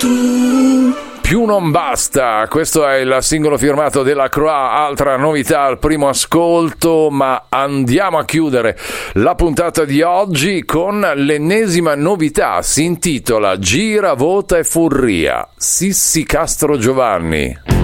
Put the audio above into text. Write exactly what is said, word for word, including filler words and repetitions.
Più non basta, questo è il singolo firmato della Croix, altra novità al primo ascolto, ma andiamo a chiudere la puntata di oggi con l'ennesima novità, si intitola Gira, Vota e Furria, Sissi Castro Giovanni.